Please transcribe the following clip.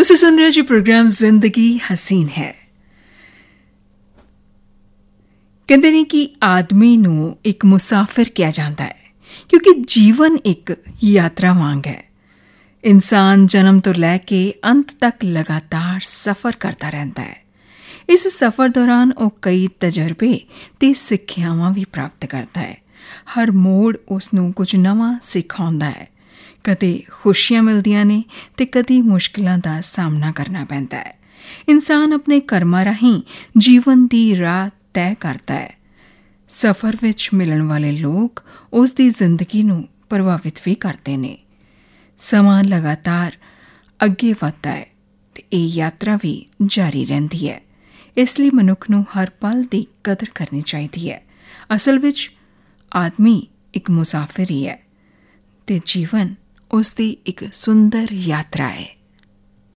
ਤੁਸੀਂ ਸੁਣ ਰਹੇ ਹੋ ਜੀ ਪ੍ਰੋਗਰਾਮ ਜ਼ਿੰਦਗੀ ਹਸੀਨ ਹੈ। ਕਹਿੰਦੇ ਨੇ ਕਿ ਆਦਮੀ ਨੂੰ ਇੱਕ ਮੁਸਾਫਿਰ ਕਿਹਾ ਜਾਂਦਾ ਹੈ ਕਿਉਂਕਿ ਜੀਵਨ ਇੱਕ ਯਾਤਰਾ ਵਾਂਗ ਹੈ। ਇਨਸਾਨ ਜਨਮ ਤੋਂ ਲੈ ਕੇ ਅੰਤ ਤੱਕ ਲਗਾਤਾਰ ਸਫ਼ਰ ਕਰਦਾ ਰਹਿੰਦਾ ਹੈ। ਇਸ ਸਫ਼ਰ ਦੌਰਾਨ ਉਹ ਕਈ ਤਜਰਬੇ ਤੇ ਸਿੱਖਿਆਵਾਂ ਵੀ ਪ੍ਰਾਪਤ ਕਰਦਾ ਹੈ। ਹਰ ਮੋੜ ਉਸ ਨੂੰ ਕੁਝ ਨਵਾਂ ਸਿਖਾਉਂਦਾ ਹੈ। ਕਦੇ ਖੁਸ਼ੀਆਂ ਮਿਲਦੀਆਂ ਨੇ ਤੇ ਕਦੇ ਮੁਸ਼ਕਿਲਾਂ ਦਾ ਸਾਹਮਣਾ ਕਰਨਾ ਪੈਂਦਾ ਹੈ। ਇਨਸਾਨ ਆਪਣੇ ਕਰਮਾਂ ਰਾਹੀਂ ਜੀਵਨ ਦੀ ਰਾਹ ਤੈਅ ਕਰਦਾ ਹੈ। ਸਫ਼ਰ ਵਿੱਚ ਮਿਲਣ ਵਾਲੇ ਲੋਕ ਉਸ ਦੀ ਜ਼ਿੰਦਗੀ ਨੂੰ ਪ੍ਰਭਾਵਿਤ ਵੀ ਕਰਦੇ ਨੇ। ਸਮਾਂ ਲਗਾਤਾਰ ਅੱਗੇ ਵੱਧਦਾ ਹੈ ਤੇ ਇਹ ਯਾਤਰਾ ਵੀ ਜਾਰੀ ਰਹਿੰਦੀ ਹੈ। ਇਸ ਲਈ ਮਨੁੱਖ ਨੂੰ ਹਰ ਪਲ ਦੀ ਕਦਰ ਕਰਨੀ ਚਾਹੀਦੀ ਹੈ। ਅਸਲ ਵਿੱਚ ਆਦਮੀ ਇੱਕ ਮੁਸਾਫਿਰ ਹੀ ਹੈ ਤੇ ਜੀਵਨ ਉਸ ਦੀ ਇੱਕ ਸੁੰਦਰ ਯਾਤਰਾ ਹੈ।